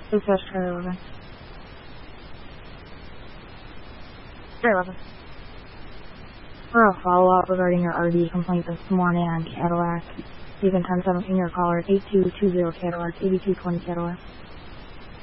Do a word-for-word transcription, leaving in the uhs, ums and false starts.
Dispatch Charlie eleven. Charlie eleven. For a follow-up regarding your R D complaint this morning on Cadillac, you can ten seventeen your caller at eight two two zero Cadillac, eighty-two twenty Cadillac.